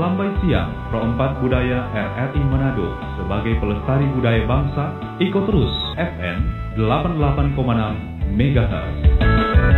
melambai siang Pro 4 Budaya RRI Manado sebagai pelestari budaya bangsa. Iko terus FM 88,6 MHz.